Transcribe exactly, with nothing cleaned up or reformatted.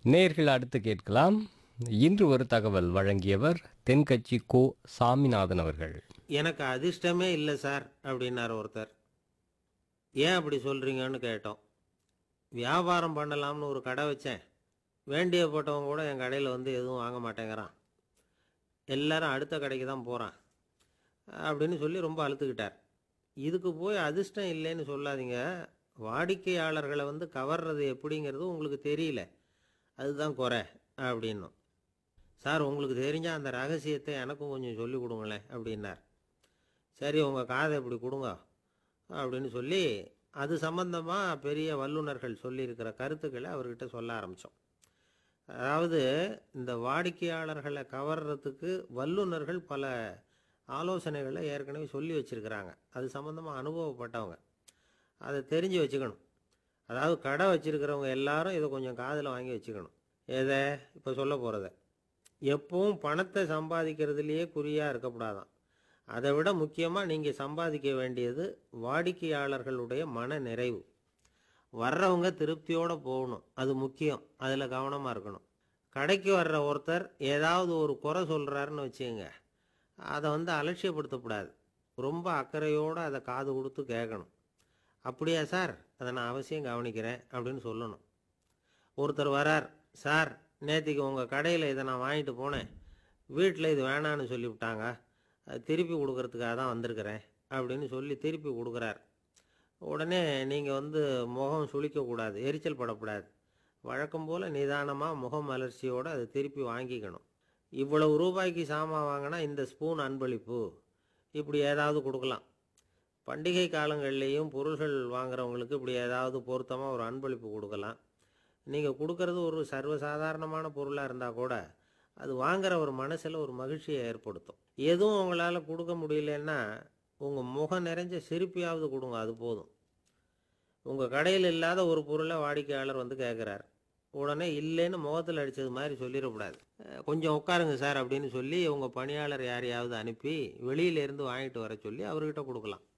நேயர்கள் அடுத்து கேட்கலாம். இன்று ஒரு தகவல் வழங்கியவர் தென்கட்சி கோ. சாமிநாதன் அவர்கள். எனக்கு அதிர்ஷ்டமே இல்லை சார் அப்படின்னார் ஒருத்தர். ஏன் அப்படி சொல்கிறீங்கன்னு கேட்டோம். வியாபாரம் பண்ணலாம்னு ஒரு கடை வச்சேன். வேண்டிய போட்டவங்க கூட என் கடையில் வந்து எதுவும் வாங்க மாட்டேங்கிறான். எல்லாரும் அடுத்த கடைக்கு தான் போகிறான் அப்படின்னு சொல்லி ரொம்ப அழுத்துக்கிட்டார். இதுக்கு போய் அதிர்ஷ்டம் இல்லைன்னு சொல்லாதீங்க. வாடிக்கையாளர்களை வந்து கவர்றது எப்படிங்கிறது உங்களுக்கு தெரியல, அதுதான் குறை அப்படின்னும். சார், உங்களுக்கு தெரிஞ்ச அந்த ரகசியத்தை எனக்கும் கொஞ்சம் சொல்லி கொடுங்களேன் அப்படின்னார். சரி, உங்கள் காதை இப்படி கொடுங்க அப்படின்னு சொல்லி அது சம்பந்தமாக பெரிய வல்லுநர்கள் சொல்லியிருக்கிற கருத்துக்களை அவர்கிட்ட சொல்ல ஆரம்பித்தோம். அதாவது, இந்த வாடிக்கையாளர்களை கவர்றதுக்கு வல்லுநர்கள் பல ஆலோசனைகளை ஏற்கனவே சொல்லி வச்சுருக்கிறாங்க. அது சம்மந்தமாக அனுபவப்பட்டவங்க, அதை தெரிஞ்சு வச்சுக்கணும். அதாவது கடை வச்சுருக்கிறவங்க எல்லாரும் இதை கொஞ்சம் காதில் வாங்கி வச்சுக்கணும். எதை இப்போ சொல்ல போகிறத. எப்பவும் பணத்தை சம்பாதிக்கிறதுலையே குறியாக இருக்கக்கூடாதான். அதை விட முக்கியமாக நீங்கள் சம்பாதிக்க வேண்டியது வாடிக்கையாளர்களுடைய மன நிறைவு. வர்றவங்க திருப்தியோடு போகணும், அது முக்கியம். அதில் கவனமாக இருக்கணும். கடைக்கு வர்ற ஒருத்தர் ஏதாவது ஒரு குறை சொல்கிறாருன்னு வச்சுக்கோங்க, அதை வந்து அலட்சியப்படுத்தக்கூடாது. ரொம்ப அக்கறையோடு அதை காது கொடுத்து கேட்கணும். அப்படியா சார், அதை நான் அவசியம் கவனிக்கிறேன் அப்படின்னு சொல்லணும். ஒருத்தர் வரார், சார் நேற்றுக்கு உங்கள் கடையில் இதை நான் வாங்கிட்டு போனேன், வீட்டில் இது வேணான்னு சொல்லிவிட்டாங்க, அது திருப்பி கொடுக்கறதுக்காக தான் வந்திருக்கிறேன் அப்படின்னு சொல்லி திருப்பி கொடுக்குறார். உடனே நீங்கள் வந்து முகம் சுளிக்கக்கூடாது, எரிச்சல் படக்கூடாது. வழக்கம் போல் நிதானமாக முகம் மலர்ச்சியோடு அதை திருப்பி வாங்கிக்கணும். இவ்வளவு ரூபாய்க்கு சாமான் வாங்கினா இந்த ஸ்பூன் அன்பளிப்பு, இப்படி ஏதாவது கொடுக்கலாம். பண்டிகை காலங்கள்லேயும் பொருள்கள் வாங்குறவங்களுக்கு இப்படி ஏதாவது பொருத்தமாக ஒரு அன்பளிப்பு கொடுக்கலாம். நீங்கள் கொடுக்கறது ஒரு சர்வசாதாரணமான பொருளாக இருந்தால் கூட அது வாங்குற ஒரு மனசில் ஒரு மகிழ்ச்சியை ஏற்படுத்தும். எதுவும் உங்களால் கொடுக்க முடியலன்னா உங்கள் முகம் நிறைஞ்ச சிரிப்பையாவது கொடுங்க, அது போதும். உங்கள் கடையில் இல்லாத ஒரு பொருளை வாடிக்கையாளர் வந்து கேட்குறார், உடனே இல்லைன்னு முகத்தில் அடித்தது மாதிரி சொல்லிடக்கூடாது. கொஞ்சம் உட்காருங்க சார் அப்படின்னு சொல்லி உங்கள் பணியாளர் யாரையாவது அனுப்பி வெளியிலேருந்து வாங்கிட்டு வர சொல்லி அவர்கிட்ட கொடுக்கலாம்.